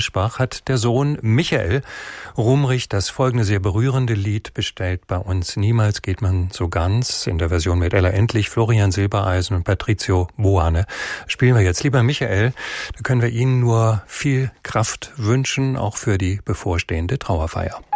Ansbach hat der Sohn Michael Rumrich das folgende sehr berührende Lied bestellt bei uns. Niemals geht man so ganz, in der Version mit Ella Endlich, Florian Silbereisen und Patrizio Boane. Spielen wir jetzt. Lieber Michael, da können wir Ihnen nur viel Kraft wünschen, auch für die bevorstehende Trauerfeier.